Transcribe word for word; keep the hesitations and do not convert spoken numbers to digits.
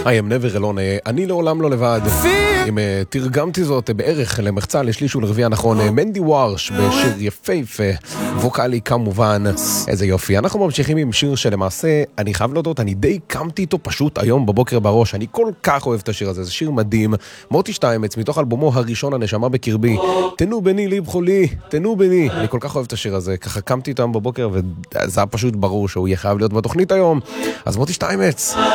I am never alone, אני לעולם לא לבד. אם תרגמתי זאת בערך למחצה לשליש ולרביע נכון, מנדי וורש בשיר יפהפה, ווקלי כמובן, איזה יופי. אנחנו ממשיכים עם שיר שלמעשה, אני חייב להודות, אני די קמתי איתו פשוט היום בבוקר בראש, אני כל כך אוהב את השיר הזה, זה שיר מדהים. מוטי שטיימץ, מתוך אלבומו הראשון, הנשמה בקרבי, תנו בני ליב חולי, תנו בני. אני כל כך אוהב את השיר הזה, ככה קמתי איתם בבוקר וזה היה פשוט ברור שהוא יהיה חייב להיות בתוכנית היום. אז מוטי שטיימץ,